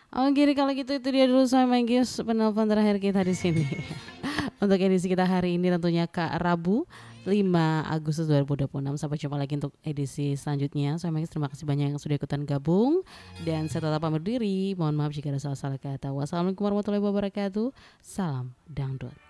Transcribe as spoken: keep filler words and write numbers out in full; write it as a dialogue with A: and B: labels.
A: Oke deh kalau gitu itu dia dulu sama Manggis penelpon terakhir kita di sini. Untuk edisi kita hari ini tentunya Kak Rabu lima Agustus dua ribu dua puluh enam. Sampai jumpa lagi untuk edisi selanjutnya. Saya Manggis terima kasih banyak yang sudah ikutan gabung dan saya tetap pamit diri. Mohon maaf jika ada salah-salah kata. Wassalamualaikum warahmatullahi wabarakatuh. Salam dangdut.